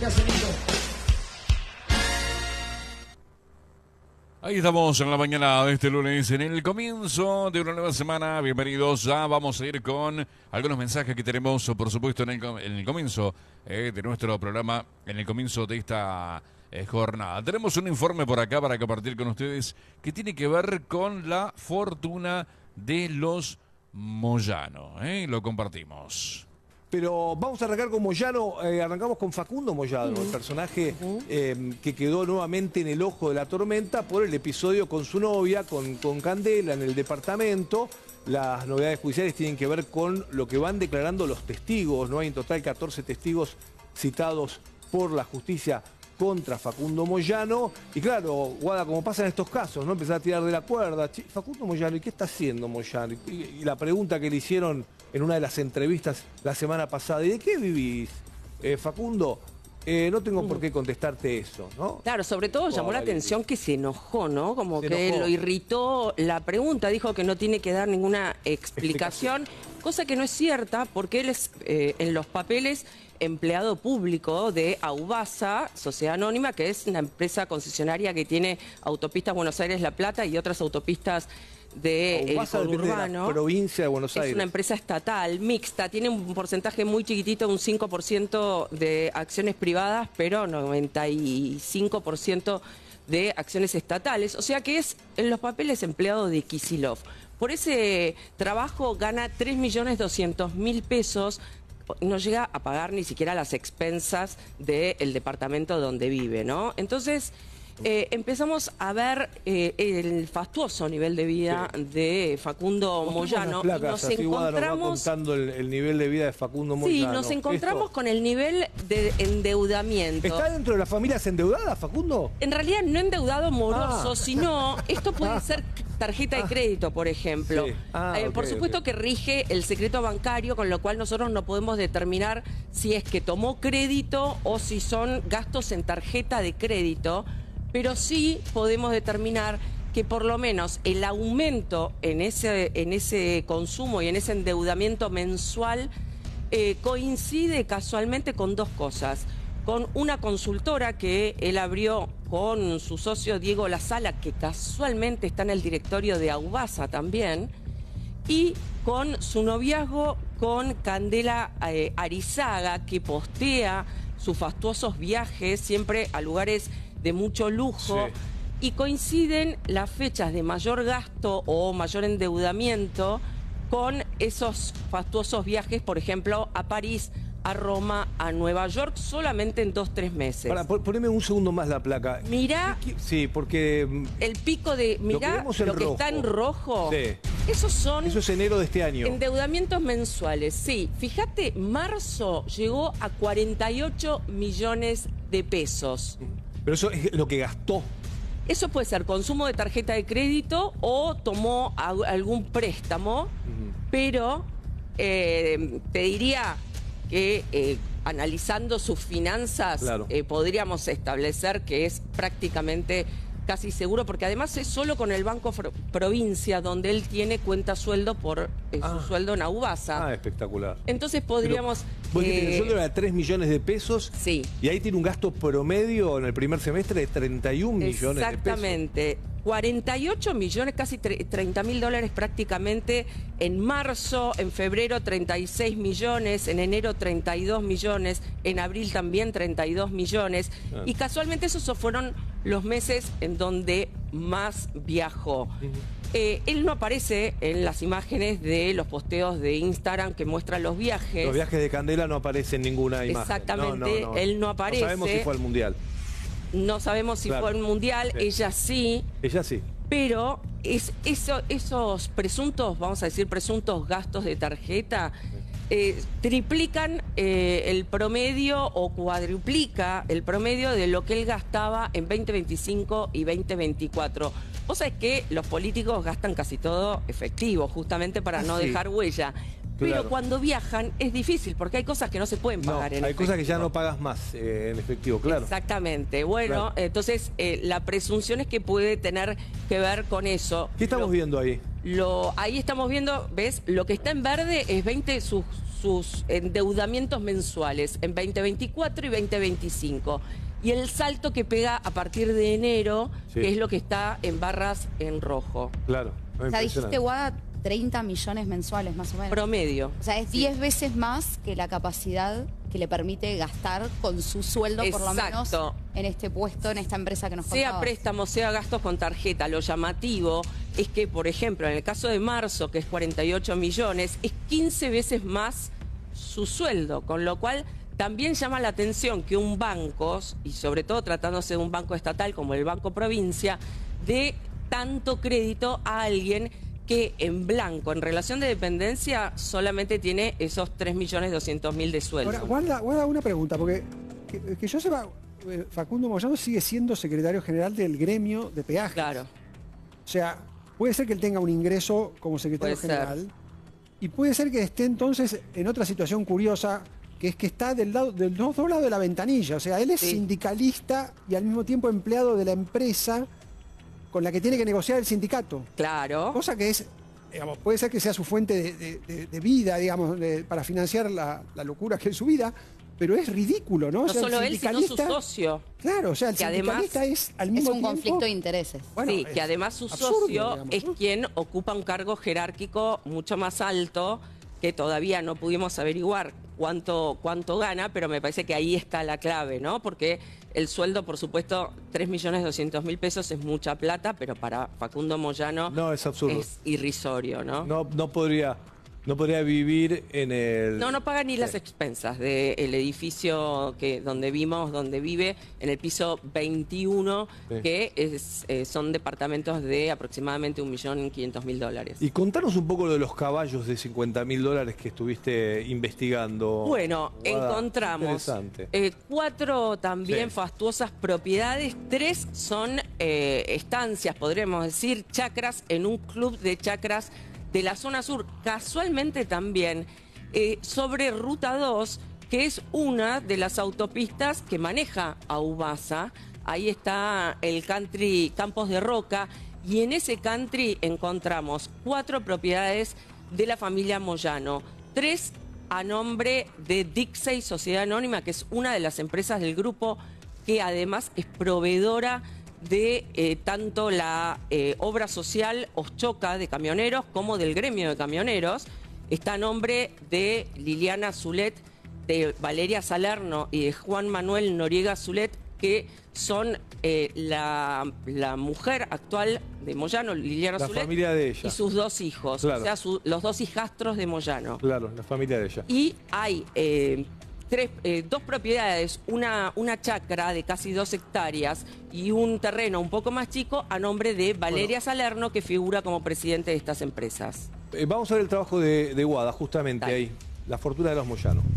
Caserito. Ahí estamos en la mañana de este lunes, en el comienzo de una nueva semana. Bienvenidos. Ya vamos a ir con algunos mensajes que tenemos, por supuesto, en el comienzo de nuestro programa, en el comienzo de esta jornada. Tenemos un informe por acá para compartir con ustedes que tiene que ver con la fortuna de los Moyano. Lo compartimos. Pero vamos a arrancar con Moyano, arrancamos con Facundo Moyano, el personaje que quedó nuevamente en el ojo de la tormenta por el episodio con su novia, con Candela en el departamento. Las novedades judiciales tienen que ver con lo que van declarando los testigos, ¿no? Hay en total 14 testigos citados por la justicia contra Facundo Moyano. Y claro, Guada, como pasa en estos casos, ¿no? Empezar a tirar de la cuerda. Facundo Moyano, ¿y qué está haciendo Moyano? Y la pregunta que le hicieron en una de las entrevistas la semana pasada, ¿y de qué vivís, Facundo? No tengo por qué contestarte eso, ¿no? Claro, sobre todo llamó la atención que se enojó, ¿no? Como que lo irritó la pregunta, dijo que no tiene que dar ninguna explicación, cosa que no es cierta porque él es en los papeles empleado público de Aubasa, Sociedad Anónima, que es una empresa concesionaria que tiene autopistas Buenos Aires-La Plata y otras autopistas de conurbano. De la provincia de Buenos Aires. Es una empresa estatal, mixta, tiene un porcentaje muy chiquitito, un 5% de acciones privadas, pero 95% de acciones estatales. O sea que es en los papeles empleado de Kicillof. Por ese trabajo gana 3.200.000 pesos. No llega a pagar ni siquiera las expensas del departamento donde vive, ¿no? Entonces empezamos a ver el fastuoso nivel de vida de Facundo Moyano. Y nos encontramos contando el nivel de vida de Facundo Moyano. Sí, nos encontramos con el nivel de endeudamiento. ¿Está dentro de las familias endeudadas, Facundo? En realidad no endeudado moroso, sino esto puede ser tarjeta de crédito, por ejemplo. Sí. Por supuesto que rige el secreto bancario, con lo cual nosotros no podemos determinar si es que tomó crédito o si son gastos en tarjeta de crédito, pero sí podemos determinar que por lo menos el aumento en ese consumo y en ese endeudamiento mensual coincide casualmente con dos cosas. Con una consultora que él abrió con su socio Diego Lazala, que casualmente está en el directorio de Aubasa también, y con su noviazgo con Candela Arizaga, que postea sus fastuosos viajes siempre a lugares de mucho lujo, y coinciden las fechas de mayor gasto o mayor endeudamiento con esos fastuosos viajes, por ejemplo, a París, a Roma, a Nueva York, solamente en 2-3 meses. Poneme un segundo más la placa. Mirá. Sí, porque el pico de... Mirá lo que está en rojo. Sí. Eso es enero de este año. Endeudamientos mensuales, sí. Fíjate, marzo llegó a 48 millones de pesos. Pero eso es lo que gastó. Eso puede ser consumo de tarjeta de crédito o tomó algún préstamo, pero te diría que analizando sus finanzas podríamos establecer que es prácticamente casi seguro, porque además es solo con el Banco Provincia donde él tiene cuenta sueldo por su sueldo en Aubasa. Espectacular. Entonces podríamos... el sueldo era 3 millones de pesos. Sí. Y ahí tiene un gasto promedio en el primer semestre de 31 millones de pesos. Exactamente. 48 millones, casi 30.000 dólares prácticamente en marzo, en febrero 36 millones, en enero 32 millones, en abril también 32 millones. Y casualmente esos fueron los meses en donde más viajó. Él no aparece en las imágenes de los posteos de Instagram que muestran los viajes. Los viajes de Candela no aparecen en ninguna imagen. Exactamente, él no aparece. No sabemos si fue al Mundial. No sabemos si fue al Mundial, ella sí. Ella sí. Pero esos presuntos, vamos a decir, presuntos gastos de tarjeta triplican el promedio o cuadruplica el promedio de lo que él gastaba en 2025 y 2024. Vos sabés que los políticos gastan casi todo efectivo, justamente para no dejar huella. Pero cuando viajan es difícil, porque hay cosas que no se pueden pagar en efectivo. Hay cosas que ya no pagas más en efectivo, claro. Exactamente. Bueno, entonces la presunción es que puede tener que ver con eso. ¿Qué estamos viendo ahí? Ahí estamos viendo, ¿ves? Lo que está en verde es sus sus endeudamientos mensuales en 2024 y 2025. Y el salto que pega a partir de enero, Sí. que es lo que está en barras en rojo. Claro. O sea, dijiste, Guada, 30 millones mensuales más o menos. Promedio. O sea, es 10 veces más que la capacidad que le permite gastar con su sueldo, por lo menos, Exacto. en este puesto, en esta empresa que nos Sea contabas. préstamo, sea gastos con tarjeta. Lo llamativo es que, por ejemplo, en el caso de marzo, que es 48 millones, es 15 veces más su sueldo, con lo cual también llama la atención que un banco, y sobre todo tratándose de un banco estatal como el Banco Provincia, dé tanto crédito a alguien que en blanco, en relación de dependencia, solamente tiene esos 3.200.000 de sueldo. Ahora, Guarda, una pregunta, porque que yo sepa, Facundo Moyano sigue siendo secretario general del gremio de peajes. Claro. O sea, puede ser que él tenga un ingreso como secretario Puede ser. general y puede ser que esté entonces en otra situación curiosa, que es que está del otro lado de la ventanilla. O sea, él es Sí. sindicalista y al mismo tiempo empleado de la empresa con la que tiene que negociar el sindicato. Claro. Cosa que es, digamos, puede ser que sea su fuente de vida, digamos, para financiar la locura que es su vida, pero es ridículo, ¿no? O No sea, el solo él, sino su sindicalista- socio. Claro, o sea, el que además sindicalista es al Es mismo un tiempo... conflicto de intereses. Bueno, sí, es que además su absurdo, socio digamos, es ¿no? quien ocupa un cargo jerárquico mucho más alto, que todavía no pudimos averiguar cuánto gana, pero me parece que ahí está la clave, ¿no? Porque el sueldo, por supuesto, 3.200.000 pesos es mucha plata, pero para Facundo Moyano No, es absurdo. es irrisorio, ¿no? No podría vivir en el... No paga ni las expensas del edificio donde vive, en el piso 21, Sí. que son departamentos de aproximadamente $1.500.000. Y contanos un poco de los caballos de $50.000 que estuviste investigando. Bueno, Guada. encontramos Interesante. 4 también Sí. fastuosas propiedades, 3 son estancias, podremos decir, chacras en un club de chacras de la zona sur, casualmente también sobre Ruta 2, que es una de las autopistas que maneja a Ubasa. Ahí está el country Campos de Roca, y en ese country encontramos 4 propiedades de la familia Moyano, 3 a nombre de Dixey Sociedad Anónima, que es una de las empresas del grupo que además es proveedora de tanto la obra social Oschoca de camioneros como del gremio de camioneros. Está a nombre de Liliana Zulet, de Valeria Salerno y de Juan Manuel Noriega Zulet, que son la mujer actual de Moyano, Liliana La Zulet, familia de ella. y sus 2 hijos, Claro. o sea, los 2 hijastros de Moyano. Claro, la familia de ella. Y hay 2 propiedades, una chacra de casi 2 hectáreas y un terreno un poco más chico a nombre de Valeria Salerno, que figura como presidente de estas empresas. Vamos a ver el trabajo de Guada, justamente Dale. ahí. La fortuna de los Moyano.